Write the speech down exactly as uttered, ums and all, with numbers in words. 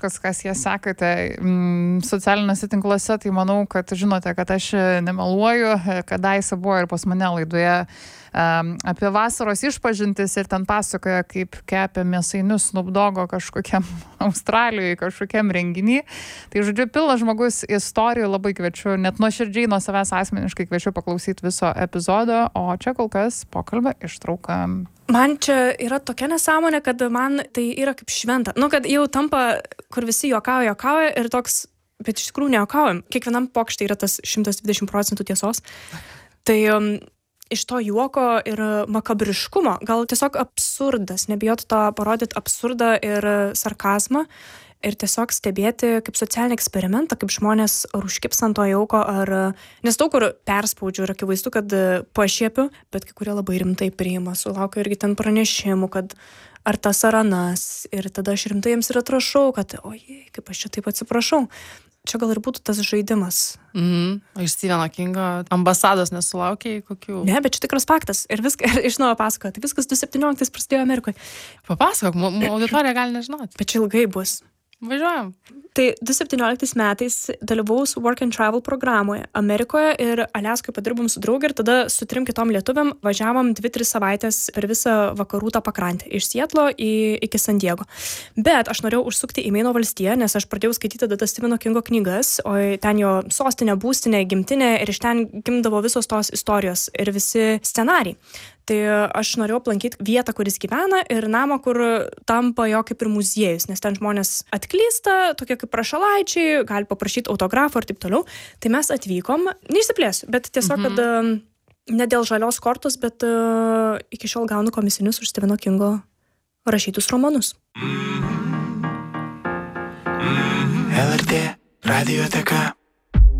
kažkas, kas jie sekate mm, socialiniuose tinkluose, tai manau, kad žinote, kad aš nemeluoju, kadaise buvo ir pas mane laidoje um, apie vasaros išpažintis ir ten pasakoja, kaip kepia mėsainius Snoop Doggo kažkokiam Australijoje, kažkokiam renginį. Tai žodžiu, pilnas žmogus istorijų, labai kviečiu, net nuoširdžiai nuo savęs asmeniškai kviečiu paklausyti viso epizodo, o čia kol kas pokalbio ištrauka. Man čia yra tokia nesąmonė, kad man tai yra kaip šventa. Nu, kad jau tampa, kur visi juokauja, juokauja ir toks, bet iš tikrųjų nejuokaujam. Kiekvienam pokšte yra tas šimtas dvidešimt procentų tiesos. Tai um, iš to juoko ir makabriškumo, gal tiesiog absurdas, nebijot to parodyti absurdą ir sarkazmą. Ir tiesiog stebėti kaip socialinį eksperimentą, kaip žmonės ar užkips ant to jauko, ar... Nes daug kur perspaudžiu ir akivaizdu, kad pašiepiu, bet kai kurie labai rimtai priima. Sulaukiu irgi ten pranešimų, kad ar tas ar anas. Ir tada aš rimtai jiems ir atrašau, kad ojei, kaip aš čia taip atsiprašau. Čia gal ir būtų tas žaidimas. Mhm. O iš Stepheno Kingo ambasados nesulaukiai kokių? Ne, bet čia tikras faktas. Ir viską ir iš naujo pasakoja. Tai viskas du septynioliktais prasidėjo Amerikoje. Papasakok, auditorija gali nežinoti. Bet čia ilgai bus. Važiuojam. Tai du septynioliktais metais dalyvaus Work and Travel programoje Amerikoje ir Aliaskoje padirbom su draugė ir tada su trim kitom lietuviam važiavom dvi tris savaitės per visą vakarų tą pakrantę, iš Sietlo į, iki San Diego. Bet aš norėjau užsukti į Meino valstiją, nes aš pradėjau skaityti tada Stepheno Kingo knygas, o ten jo sostinė, būstinė, gimtinė ir iš ten gimdavo visos tos istorijos ir visi scenarijai. Tai aš norėjau aplankyti vietą, kuris gyvena ir namą, kur tampa jo kaip ir muziejus, nes ten žmonės atklysta, tokie kaip prašalaičiai, gali paprašyti autografo ir taip toliau. Tai mes atvykom, neišsiplėsiu, bet tiesiog, mhm. kad ne dėl žalios kortos, bet uh, iki šiol gaunu komisinius už Stepheno Kingo rašytus romanus. L R T Radioteka.